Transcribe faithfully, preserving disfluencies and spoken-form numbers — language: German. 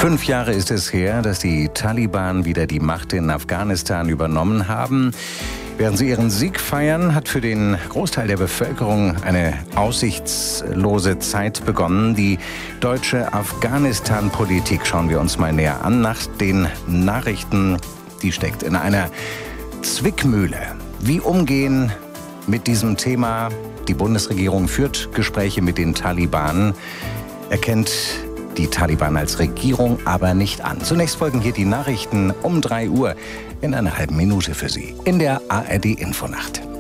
Fünf Jahre ist es her, dass die Taliban wieder die Macht in Afghanistan übernommen haben. Während sie ihren Sieg feiern, hat für den Großteil der Bevölkerung eine aussichtslose Zeit begonnen. Die deutsche Afghanistan-Politik schauen wir uns mal näher an. Nach den Nachrichten, die steckt in einer Zwickmühle. Wie umgehen mit diesem Thema? Die Bundesregierung führt Gespräche mit den Taliban, erkennt die Taliban als Regierung aber nicht an. Zunächst folgen hier die Nachrichten um drei Uhr in einer halben Minute für Sie in der A R D Infonacht.